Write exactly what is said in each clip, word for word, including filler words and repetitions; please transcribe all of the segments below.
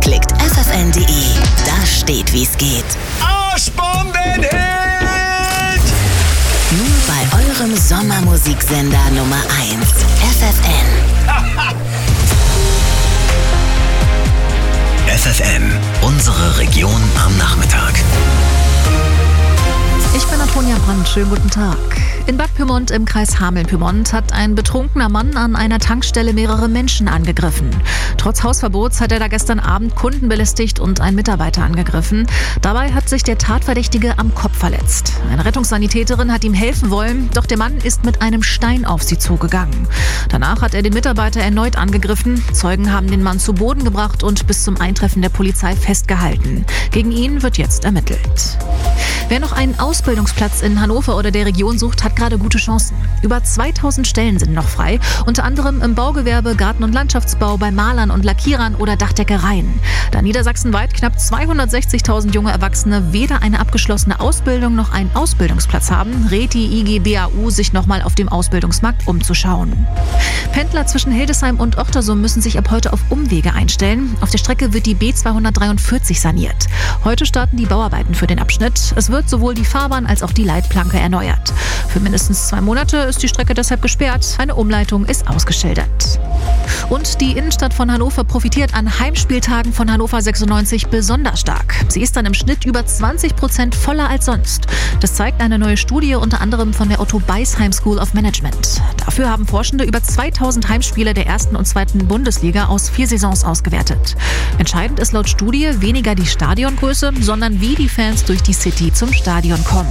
Klickt f f n punkt d e. Da steht, wie's geht. Arschbombenhit! Nur bei eurem Sommermusiksender Nummer eins. F F N. F F N, unsere Region am Nachmittag. Ich bin Antonia Brandt, schönen guten Tag. In Bad Pyrmont im Kreis Hameln-Pyrmont hat ein betrunkener Mann an einer Tankstelle mehrere Menschen angegriffen. Trotz Hausverbots hat er da gestern Abend Kunden belästigt und einen Mitarbeiter angegriffen. Dabei hat sich der Tatverdächtige am Kopf verletzt. Eine Rettungssanitäterin hat ihm helfen wollen, doch der Mann ist mit einem Stein auf sie zugegangen. Danach hat er den Mitarbeiter erneut angegriffen. Zeugen haben den Mann zu Boden gebracht und bis zum Eintreffen der Polizei festgehalten. Gegen ihn wird jetzt ermittelt. Wer noch einen Ausbildungsplatz in Hannover oder der Region sucht, hat gerade gute Chancen. Über zweitausend Stellen sind noch frei, unter anderem im Baugewerbe, Garten- und Landschaftsbau, bei Malern und Lackierern oder Dachdeckereien. Da niedersachsenweit knapp zweihundertsechzigtausend junge Erwachsene weder eine abgeschlossene Ausbildung noch einen Ausbildungsplatz haben, rät die I G B A U, sich nochmal auf dem Ausbildungsmarkt umzuschauen. Pendler zwischen Hildesheim und Ochtersum müssen sich ab heute auf Umwege einstellen. Auf der Strecke wird die B zweihundertdreiundvierzig saniert. Heute starten die Bauarbeiten für den Abschnitt. Es wird sowohl die Fahrbahn als auch die Leitplanke erneuert. Für mindestens zwei Monate ist die Strecke deshalb gesperrt. Eine Umleitung ist ausgeschildert. Und die Innenstadt von Hannover profitiert an Heimspieltagen von Hannover sechsundneunzig besonders stark. Sie ist dann im Schnitt über zwanzig Prozent voller als sonst. Das zeigt eine neue Studie unter anderem von der Otto Beisheim School of Management. Dafür haben Forschende über zweitausend Heimspiele der ersten und zweiten Bundesliga aus vier Saisons ausgewertet. Entscheidend ist laut Studie weniger die Stadiongröße, sondern wie die Fans durch die City zum Stadion kommen.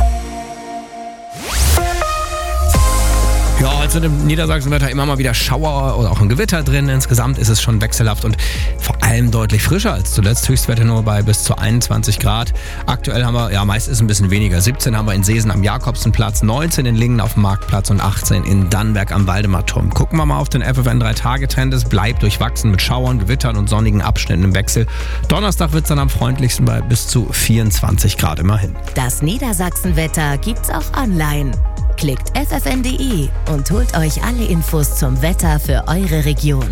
Ja, heute sind im Niedersachsenwetter immer mal wieder Schauer oder auch ein Gewitter drin. Insgesamt ist es schon wechselhaft und vor allem deutlich frischer als zuletzt. Höchstwerte nur bei bis zu einundzwanzig Grad. Aktuell haben wir, ja meist ist es ein bisschen weniger. siebzehn haben wir in Seesen am Jakobsenplatz, neunzehn in Lingen auf dem Marktplatz und achtzehn in Dannenberg am Waldemarturm. Gucken wir mal auf den F F N drei Tage Trend. Es bleibt durchwachsen mit Schauern, Gewittern und sonnigen Abschnitten im Wechsel. Donnerstag wird es dann am freundlichsten bei bis zu vierundzwanzig Grad immerhin. Das Niedersachsenwetter gibt's auch online. Klickt f f n punkt d e und holt euch alle Infos zum Wetter für eure Region.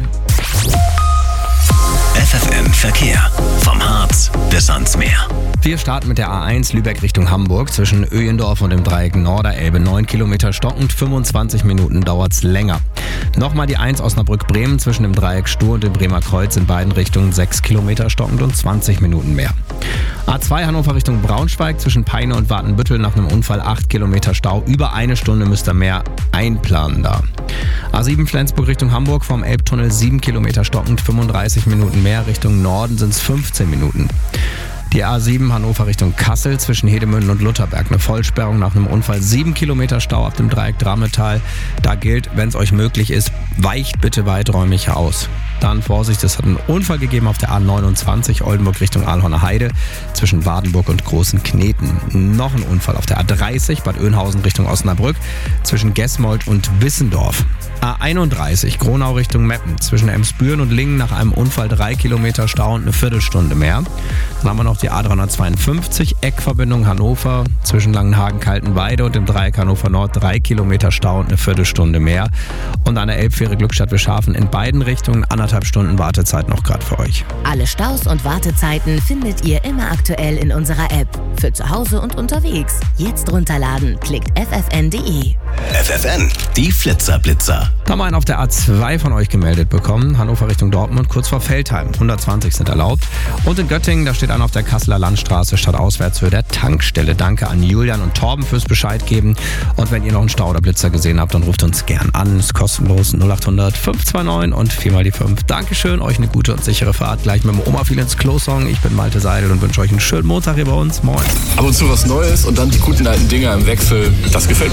F F N Verkehr. Vom Harz bis ans Meer. Wir starten mit der A eins Lübeck Richtung Hamburg. Zwischen Öjendorf und dem Dreieck Norderelbe neun Kilometer stockend, fünfundzwanzig Minuten dauert's länger. Nochmal die eins Osnabrück-Bremen zwischen dem Dreieck Stur und dem Bremer Kreuz in beiden Richtungen sechs Kilometer stockend und zwanzig Minuten mehr. A zwei Hannover Richtung Braunschweig zwischen Peine und Watenbüttel nach einem Unfall acht Kilometer Stau. Über eine Stunde müsst ihr mehr einplanen da. A sieben Flensburg Richtung Hamburg vom Elbtunnel sieben Kilometer stockend, fünfunddreißig Minuten mehr. Richtung Norden sind es fünfzehn Minuten. Die A sieben Hannover Richtung Kassel zwischen Hedemünden und Lutherberg. Eine Vollsperrung nach einem Unfall. sieben Kilometer Stau ab dem Dreieck Drametal. Da gilt, wenn es euch möglich ist, weicht bitte weiträumig aus. Dann Vorsicht, es hat einen Unfall gegeben auf der A neunundzwanzig Oldenburg Richtung Ahlhorner Heide zwischen Wadenburg und Großen Kneten. Noch ein Unfall auf der A dreißig Bad Oeynhausen Richtung Osnabrück zwischen Gesmold und Wissendorf. A einunddreißig Gronau Richtung Meppen zwischen Emsbüren und Lingen nach einem Unfall drei Kilometer Stau und eine Viertelstunde mehr. Dann haben wir noch die A dreihundertzweiundfünfzig Eckverbindung Hannover zwischen Langenhagen-Kaltenweide und dem Dreieck Hannover Nord drei Kilometer Stau und eine Viertelstunde mehr. Und an der Elbfähre Glückstadt-Wilschafen in beiden Richtungen anderthalb Stunden Wartezeit noch gerade für euch. Alle Staus und Wartezeiten findet ihr immer aktuell in unserer App. Für zu Hause und unterwegs. Jetzt runterladen. Klickt f f n punkt d e. F F N, die Flitzerblitzer. Da haben wir einen auf der A zwei von euch gemeldet bekommen. Hannover Richtung Dortmund, kurz vor Feldheim. hundertzwanzig sind erlaubt. Und in Göttingen, da steht einer auf der Kasseler Landstraße statt Auswärtshöhe der Tankstelle. Danke an Julian und Torben fürs Bescheid geben. Und wenn ihr noch einen Stau oder Blitzer gesehen habt, dann ruft uns gern an. Ist kostenlos null acht hundert fünf zwei neun und vier mal die fünf. Dankeschön, euch eine gute und sichere Fahrt. Gleich mit dem Oma viel ins Klo-Song. Ich bin Malte Seidel und wünsche euch einen schönen Montag hier bei uns. Moin. Ab und zu was Neues und dann die guten alten Dinger im Wechsel. Das gefällt mir.